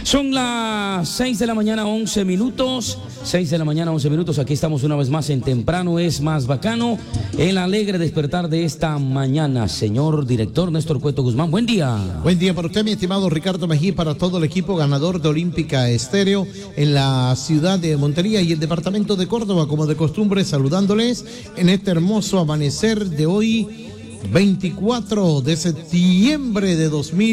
Son las 6 de la mañana, 11 minutos. 6 de la mañana, 11 minutos. Aquí estamos una vez más en Temprano es Más Bacano. El alegre despertar de esta mañana. Señor director Néstor Cueto Guzmán, buen día. Buen día para usted, mi estimado Ricardo Mejía, para todo el equipo ganador de Olímpica Estéreo en la ciudad de Montería y el departamento de Córdoba, como de costumbre, saludándoles en este hermoso amanecer de hoy, 24 de septiembre de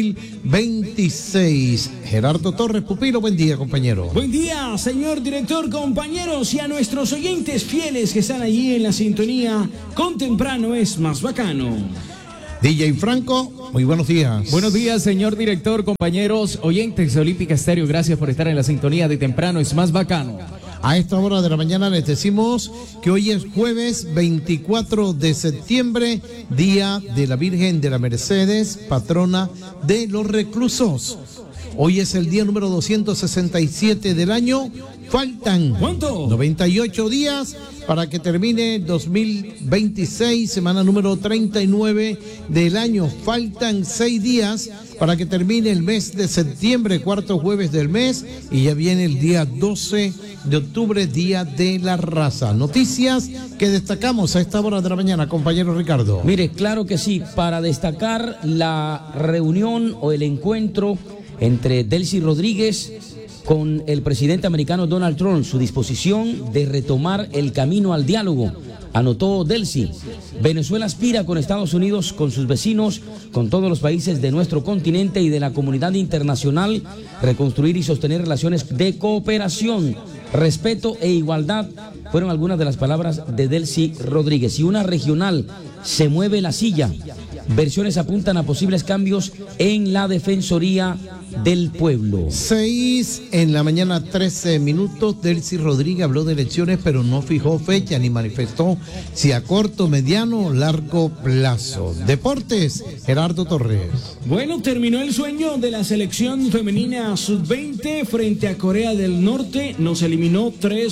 2026. Gerardo Torres, pupilo, buen día, compañero. Buen día, señor director, compañeros, y a nuestros oyentes fieles que están allí en la sintonía con Temprano es Más Bacano. DJ Franco, muy buenos días. Buenos días, señor director, compañeros, oyentes de Olímpica Estéreo, gracias por estar en la sintonía de Temprano es Más Bacano. A esta hora de la mañana les decimos que hoy es jueves 24 de septiembre, día de la Virgen de la Mercedes, patrona de los reclusos. Hoy es el día número 267 del año. Faltan ¿cuánto? 98 días para que termine 2026, semana número 39 del año. Faltan 6 días para que termine el mes de septiembre, cuarto jueves del mes, y ya viene el día 12 de octubre, día de la raza. Noticias que destacamos a esta hora de la mañana, compañero Ricardo. Mire, claro que sí, para destacar la reunión o el encuentro entre Delcy Rodríguez con el presidente americano Donald Trump, su disposición de retomar el camino al diálogo. Anotó Delcy: Venezuela aspira con Estados Unidos, con sus vecinos, con todos los países de nuestro continente y de la comunidad internacional, reconstruir y sostener relaciones de cooperación, respeto e igualdad. Fueron algunas de las palabras de Delcy Rodríguez. Y una regional: se mueve la silla. Versiones apuntan a posibles cambios en la Defensoría del Pueblo. 6 en la mañana, 13 minutos. Delcy Rodríguez habló de elecciones, pero no fijó fecha ni manifestó si a corto, mediano o largo plazo. Deportes, Gerardo Torres. Bueno, terminó el sueño de la selección femenina sub-20 frente a Corea del Norte. Nos eliminó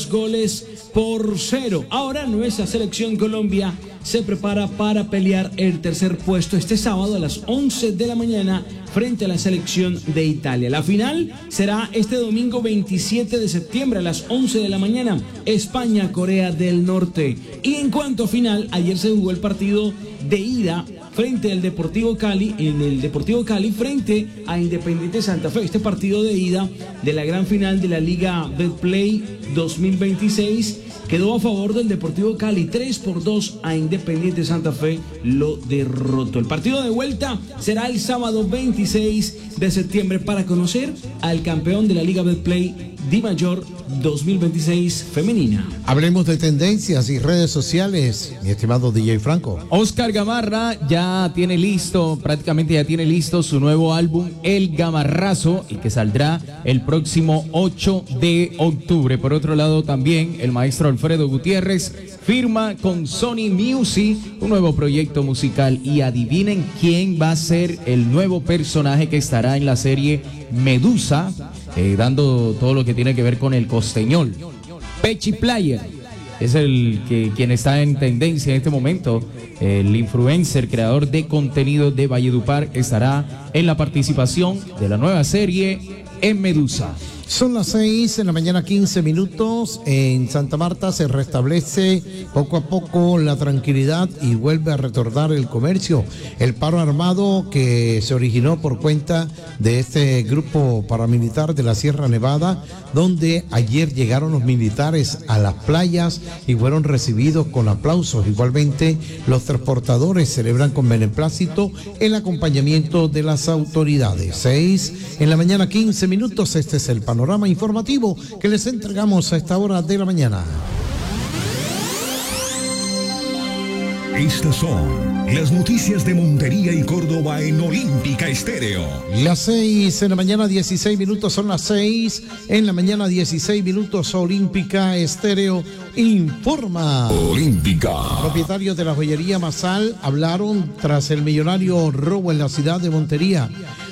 3-0. Ahora nuestra selección Colombia se prepara para pelear el tercer puesto este sábado a las 11 de la mañana frente a la selección de Italia. La final será este domingo 27 de septiembre a las 11 de la mañana, España-Corea del Norte. Y en cuanto a final, ayer se jugó el partido de ida frente al Deportivo Cali, en el Deportivo Cali frente a Independiente Santa Fe. Este partido de ida de la gran final de la Liga Betplay 2026 quedó a favor del Deportivo Cali. 3-2 a Independiente Santa Fe lo derrotó. El partido de vuelta será el sábado 26 de septiembre para conocer al campeón de la Liga Betplay Dimayor 2026 femenina. Hablemos de tendencias y redes sociales, mi estimado DJ Franco. Oscar Gamarra prácticamente ya tiene listo su nuevo álbum El Gamarrazo, y que saldrá el próximo 8 de octubre. Por otro lado, también el maestro Alfredo Gutiérrez firma con Sony Music un nuevo proyecto musical, y adivinen quién va a ser el nuevo personaje que estará en la serie Medusa, dando todo lo que tiene que ver con el costeñol. Pechi Player es quien está en tendencia en este momento. El influencer, creador de contenido de Valledupar, estará en la participación de la nueva serie en Medusa. Son las 6 en la mañana, 15 minutos. En Santa Marta se restablece poco a poco la tranquilidad y vuelve a retornar el comercio. El paro armado que se originó por cuenta de este grupo paramilitar de la Sierra Nevada, donde ayer llegaron los militares a las playas y fueron recibidos con aplausos. Igualmente, los transportadores celebran con beneplácito el acompañamiento de las autoridades. 6 en la mañana, 15 minutos. Este es el panorama informativo que les entregamos a esta hora de la mañana. Estas son las noticias de Montería y Córdoba en Olímpica Estéreo. Las 6 en la mañana, 16 minutos. Son las 6 en la mañana, 16 minutos. Olímpica Estéreo informa. Olímpica. Propietarios de la joyería Masal hablaron tras el millonario robo en la ciudad de Montería.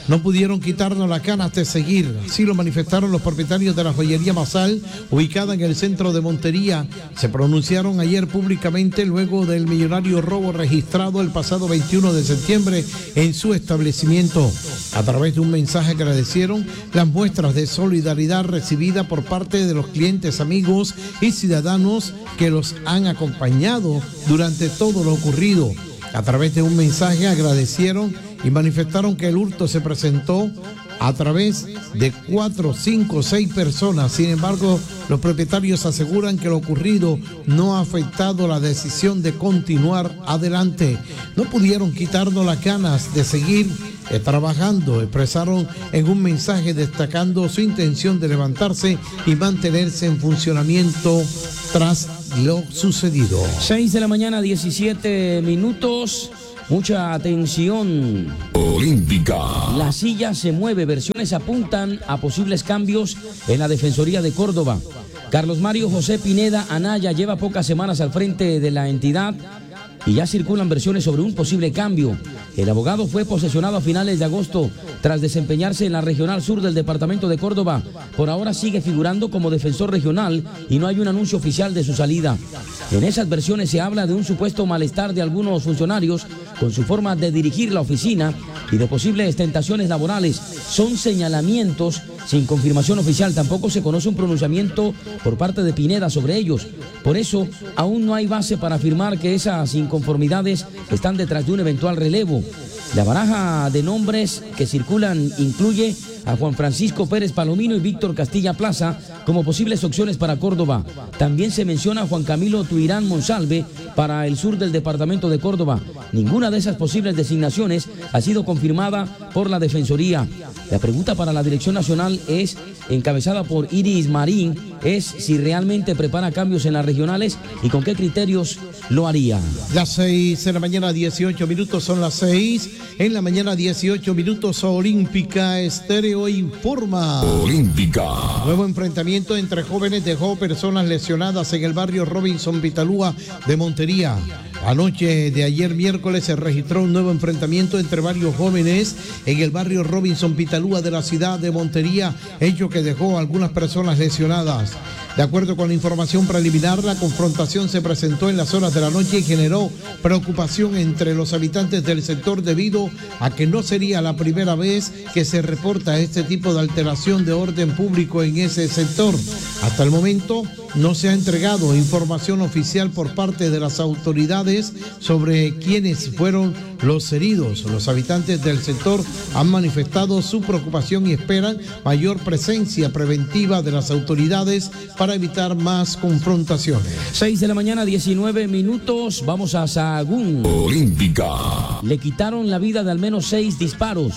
No pudieron quitarnos las ganas de seguir. Así lo manifestaron los propietarios de la joyería Masal, ubicada en el centro de Montería. Se pronunciaron ayer públicamente luego del millonario robo registrado el pasado 21 de septiembre en su establecimiento. A través de un mensaje agradecieron las muestras de solidaridad recibidas por parte de los clientes, amigos y ciudadanos que los han acompañado durante todo lo ocurrido. A través de un mensaje agradecieron y manifestaron que el hurto se presentó a través de 4, 5, 6 personas. Sin embargo, los propietarios aseguran que lo ocurrido no ha afectado la decisión de continuar adelante. No pudieron quitarnos las ganas de seguir trabajando, expresaron en un mensaje destacando su intención de levantarse y mantenerse en funcionamiento tras lo sucedido. 6 de la mañana, 17 minutos. Mucha atención. Olímpica. La silla se mueve. Versiones apuntan a posibles cambios en la Defensoría de Córdoba. Carlos Mario José Pineda Anaya lleva pocas semanas al frente de la entidad y ya circulan versiones sobre un posible cambio. El abogado fue posesionado a finales de agosto tras desempeñarse en la Regional Sur del Departamento de Córdoba. Por ahora sigue figurando como defensor regional y no hay un anuncio oficial de su salida. En esas versiones se habla de un supuesto malestar de algunos funcionarios con su forma de dirigir la oficina y de posibles tentaciones laborales. Son señalamientos sin confirmación oficial. Tampoco se conoce un pronunciamiento por parte de Pineda sobre ellos. Por eso, aún no hay base para afirmar que esas inconformidades están detrás de un eventual relevo. La baraja de nombres que circulan incluye a Juan Francisco Pérez Palomino y Víctor Castilla Plaza como posibles opciones para Córdoba. También se menciona a Juan Camilo Tuirán Monsalve para el sur del departamento de Córdoba. Ninguna de esas posibles designaciones ha sido confirmada por la Defensoría. La pregunta para la Dirección Nacional es, encabezada por Iris Marín, es si realmente prepara cambios en las regionales y con qué criterios lo haría. Las 6 de la mañana, 18 minutos, son las 6. En la mañana, 18 minutos, Olímpica Estéreo informa. Olímpica. Nuevo enfrentamiento entre jóvenes dejó personas lesionadas en el barrio Robinson Pitalúa de Montería. Anoche de ayer miércoles se registró un nuevo enfrentamiento entre varios jóvenes en el barrio Robinson Pitalúa de la ciudad de Montería, hecho que dejó a algunas personas lesionadas. De acuerdo con la información preliminar, la confrontación se presentó en las horas de la noche y generó preocupación entre los habitantes del sector debido a que no sería la primera vez que se reporta este tipo de alteración de orden público en ese sector. Hasta el momento no se ha entregado información oficial por parte de las autoridades sobre quiénes fueron los heridos. Los habitantes del sector han manifestado su preocupación y esperan mayor presencia preventiva de las autoridades para evitar más confrontaciones. 6 de la mañana, 19 minutos. Vamos a Sahagún. Olímpica. Le quitaron la vida de al menos 6 disparos.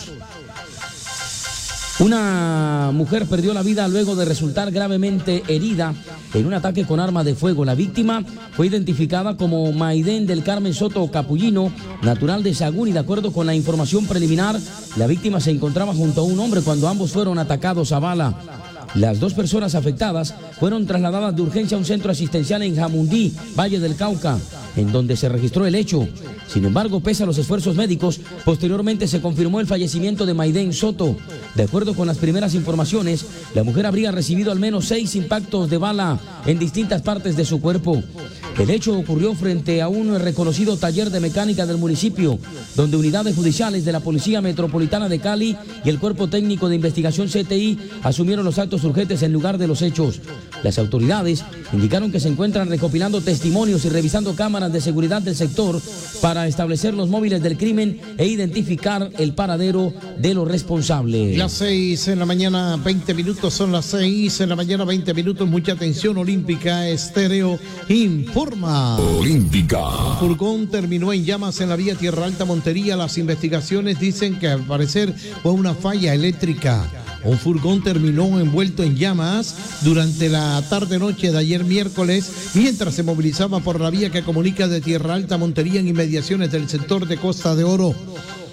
Una mujer perdió la vida luego de resultar gravemente herida en un ataque con arma de fuego. La víctima fue identificada como Maiden del Carmen Soto Capullino, natural de Sahagún, y de acuerdo con la información preliminar, la víctima se encontraba junto a un hombre cuando ambos fueron atacados a bala. Las 2 personas afectadas fueron trasladadas de urgencia a un centro asistencial en Jamundí, Valle del Cauca, en donde se registró el hecho. Sin embargo, pese a los esfuerzos médicos, posteriormente se confirmó el fallecimiento de Maiden Soto. De acuerdo con las primeras informaciones, la mujer habría recibido al menos 6 impactos de bala en distintas partes de su cuerpo. El hecho ocurrió frente a un reconocido taller de mecánica del municipio, donde unidades judiciales de la Policía Metropolitana de Cali y el Cuerpo Técnico de Investigación CTI asumieron los actos urgentes en lugar de los hechos. Las autoridades indicaron que se encuentran recopilando testimonios y revisando cámaras de seguridad del sector para establecer los móviles del crimen e identificar el paradero de los responsables. Las 6 de la mañana, 20 minutos, son las 6 de la mañana, 20 minutos. Mucha atención, Olímpica Estéreo informa. Olímpica. Un furgón terminó en llamas en la vía Tierra Alta Montería. Las investigaciones dicen que al parecer fue una falla eléctrica. Un furgón terminó envuelto en llamas durante la tarde-noche de ayer miércoles, mientras se movilizaba por la vía que comunica de Tierra Alta a Montería en inmediaciones del sector de Costa de Oro.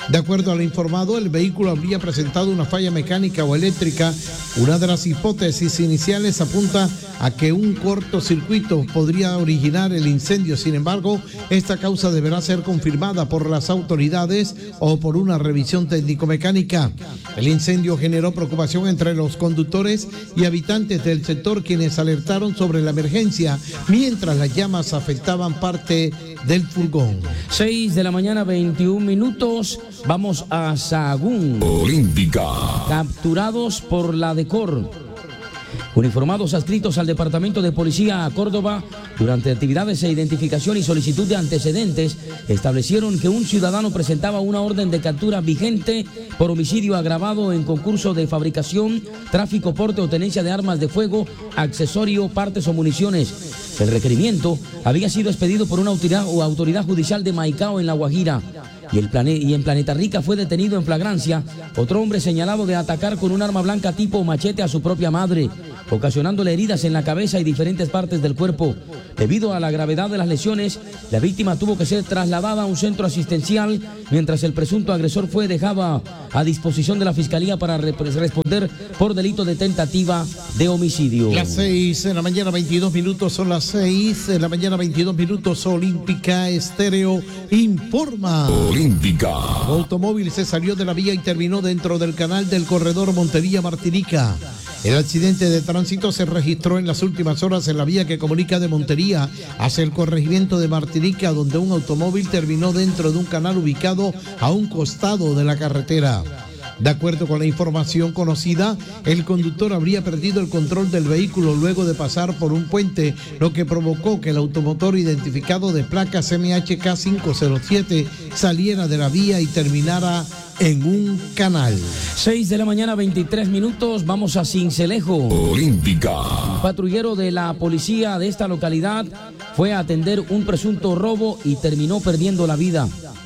De acuerdo a lo informado, el vehículo habría presentado una falla mecánica o eléctrica. Una de las hipótesis iniciales apunta a que un cortocircuito podría originar el incendio. Sin embargo, esta causa deberá ser confirmada por las autoridades o por una revisión técnico-mecánica. El incendio generó preocupación entre los conductores y habitantes del sector, quienes alertaron sobre la emergencia mientras las llamas afectaban parte del furgón. 6 de la mañana, 21 minutos. Vamos a Sahagún. Olímpica. Capturados por la DECOR. Uniformados adscritos al Departamento de Policía a Córdoba, durante actividades de identificación y solicitud de antecedentes, establecieron que un ciudadano presentaba una orden de captura vigente por homicidio agravado en concurso de fabricación, tráfico, porte o tenencia de armas de fuego, accesorio, partes o municiones. El requerimiento había sido expedido por una autoridad judicial de Maicao, en La Guajira. Y en Planeta Rica fue detenido en flagrancia otro hombre señalado de atacar con un arma blanca tipo machete a su propia madre, ocasionándole heridas en la cabeza y diferentes partes del cuerpo. Debido a la gravedad de las lesiones, la víctima tuvo que ser trasladada a un centro asistencial, mientras el presunto agresor fue dejado a disposición de la Fiscalía para responder por delito de tentativa de homicidio. Las 6 de la mañana, 22 minutos, son las 6 de la mañana, 22 minutos. Olímpica Estéreo informa. Olímpica. Un automóvil se salió de la vía y terminó dentro del canal del corredor Montería-Martinica. El accidente de tránsito se registró en las últimas horas en la vía que comunica de Montería hacia el corregimiento de Martinica, donde un automóvil terminó dentro de un canal ubicado a un costado de la carretera. De acuerdo con la información conocida, el conductor habría perdido el control del vehículo luego de pasar por un puente, lo que provocó que el automotor identificado de placas MHK 507 saliera de la vía y terminara en un canal. 6 de la mañana, 23 minutos, vamos a Sincelejo. Olímpica. Un patrullero de la policía de esta localidad fue a atender un presunto robo y terminó perdiendo la vida.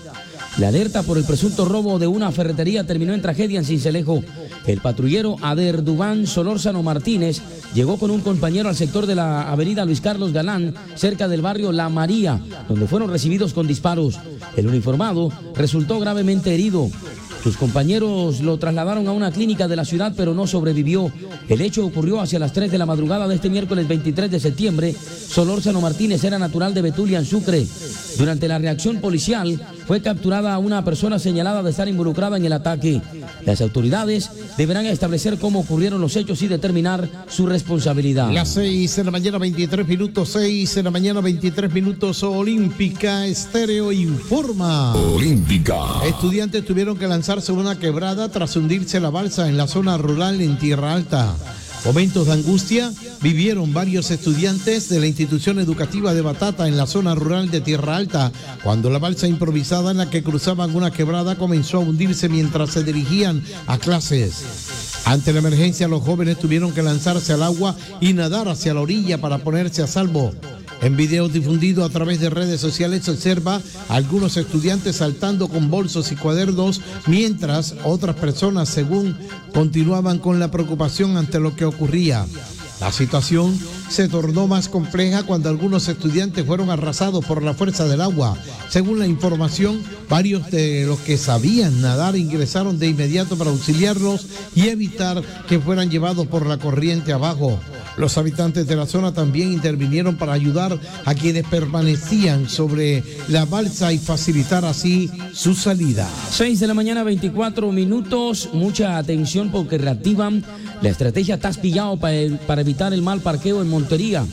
La alerta por el presunto robo de una ferretería terminó en tragedia en Sincelejo. El patrullero Ader Dubán Solórzano Martínez llegó con un compañero al sector de la avenida Luis Carlos Galán, cerca del barrio La María, donde fueron recibidos con disparos. El uniformado resultó gravemente herido. Sus compañeros lo trasladaron a una clínica de la ciudad, pero no sobrevivió. El hecho ocurrió hacia las 3 de la madrugada de este miércoles 23 de septiembre. Solórzano Martínez era natural de Betulia, en Sucre. Durante la reacción policial, fue capturada una persona señalada de estar involucrada en el ataque. Las autoridades deberán establecer cómo ocurrieron los hechos y determinar su responsabilidad. Las 6 de la mañana, 23 minutos, 6 de la mañana, 23 minutos, Olímpica Estéreo informa. Olímpica. Estudiantes tuvieron que lanzarse una quebrada tras hundirse la balsa en la zona rural en Tierra Alta. Momentos de angustia vivieron varios estudiantes de la institución educativa de Batata en la zona rural de Tierra Alta, cuando la balsa improvisada en la que cruzaban una quebrada comenzó a hundirse mientras se dirigían a clases. Ante la emergencia, los jóvenes tuvieron que lanzarse al agua y nadar hacia la orilla para ponerse a salvo. En video difundido a través de redes sociales se observa a algunos estudiantes saltando con bolsos y cuadernos, mientras otras personas, según, continuaban con la preocupación ante lo que ocurría. La situación se tornó más compleja cuando algunos estudiantes fueron arrasados por la fuerza del agua. Según la información, varios de los que sabían nadar ingresaron de inmediato para auxiliarlos y evitar que fueran llevados por la corriente abajo. Los habitantes de la zona también intervinieron para ayudar a quienes permanecían sobre la balsa y facilitar así su salida. 6 de la mañana, 24 minutos. Mucha atención porque reactivan la estrategia T'has Pillao para evitar el mal parqueo en Montería.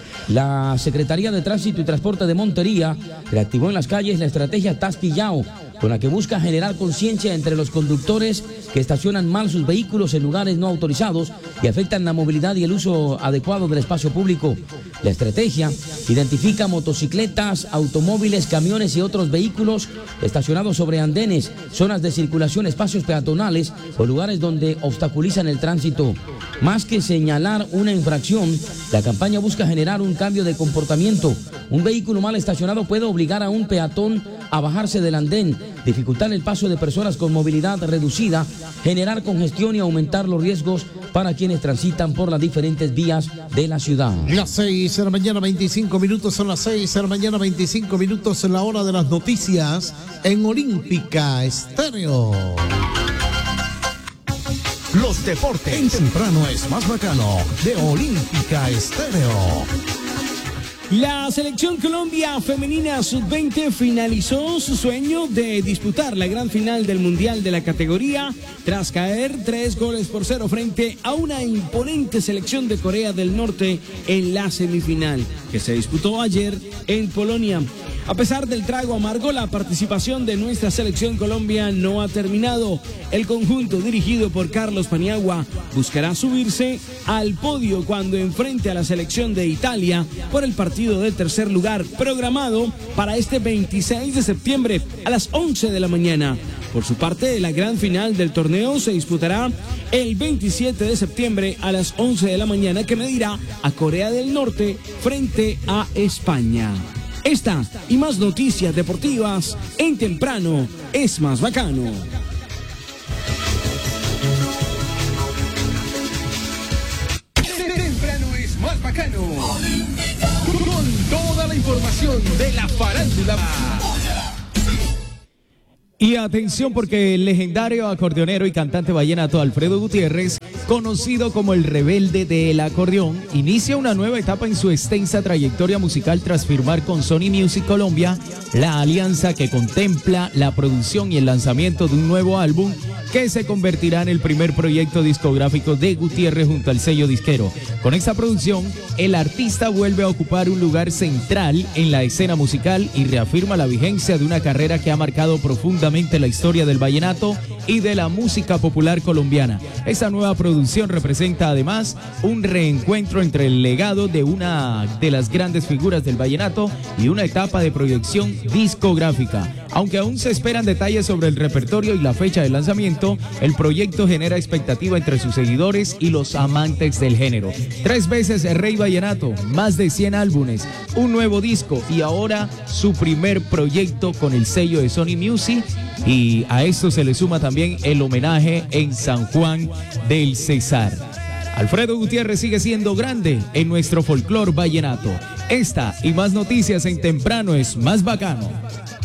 La Secretaría de Tránsito y Transporte de Montería reactivó en las calles la estrategia T'has Pillao, con la que busca generar conciencia entre los conductores que estacionan mal sus vehículos en lugares no autorizados y afectan la movilidad y el uso adecuado del espacio público. La estrategia identifica motocicletas, automóviles, camiones y otros vehículos estacionados sobre andenes, zonas de circulación, espacios peatonales o lugares donde obstaculizan el tránsito. Más que señalar una infracción, la campaña busca generar un cambio de comportamiento. Un vehículo mal estacionado puede obligar a un peatón a bajarse del andén, dificultar el paso de personas con movilidad reducida, generar congestión y aumentar los riesgos para quienes transitan por las diferentes vías de la ciudad. Las 6 de la mañana, 25 minutos, son las 6 de la mañana, 25 minutos, en la hora de las noticias en Olímpica Estéreo. Los deportes en temprano es más bacano de Olímpica Estéreo. La selección Colombia femenina sub-20 finalizó su sueño de disputar la gran final del Mundial de la categoría tras caer 3-0 frente a una imponente selección de Corea del Norte en la semifinal que se disputó ayer en Polonia. A pesar del trago amargo, la participación de nuestra selección Colombia no ha terminado. El conjunto dirigido por Carlos Paniagua buscará subirse al podio cuando enfrente a la selección de Italia por el partido del tercer lugar programado para este 26 de septiembre a las 11 de la mañana. Por su parte, la gran final del torneo se disputará el 27 de septiembre a las 11 de la mañana, que medirá a Corea del Norte frente a España. Esta y más noticias deportivas en Temprano es más bacano. Temprano es más bacano. Con toda la información de la farándula. Y atención, porque el legendario acordeonero y cantante vallenato Alfredo Gutiérrez, conocido como el rebelde del acordeón, inicia una nueva etapa en su extensa trayectoria musical tras firmar con Sony Music Colombia la alianza que contempla la producción y el lanzamiento de un nuevo álbum que se convertirá en el primer proyecto discográfico de Gutiérrez junto al sello disquero. Con esta producción, el artista vuelve a ocupar un lugar central en la escena musical y reafirma la vigencia de una carrera que ha marcado profundamente la historia del vallenato y de la música popular colombiana. Esta nueva producción representa además un reencuentro entre el legado de una de las grandes figuras del vallenato y una etapa de proyección discográfica. Aunque aún se esperan detalles sobre el repertorio y la fecha de lanzamiento, el proyecto genera expectativa entre sus seguidores y los amantes del género. 3 veces el Rey Vallenato, más de 100 álbumes, un nuevo disco y ahora su primer proyecto con el sello de Sony Music, y a esto se le suma también el homenaje en San Juan del Cesar. Alfredo Gutiérrez sigue siendo grande en nuestro folclor vallenato. Esta y más noticias en Temprano es más bacano.